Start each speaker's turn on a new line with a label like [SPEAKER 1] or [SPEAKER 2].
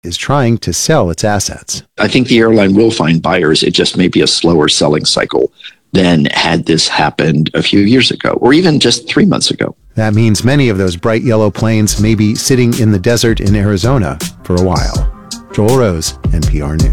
[SPEAKER 1] is trying to sell its assets.
[SPEAKER 2] I think the airline will find buyers. It just may be a slower selling cycle than had this happened a few years ago, or even just 3 months ago.
[SPEAKER 1] That means many of those bright yellow planes may be sitting in the desert in Arizona for a while. Joel Rose, NPR News.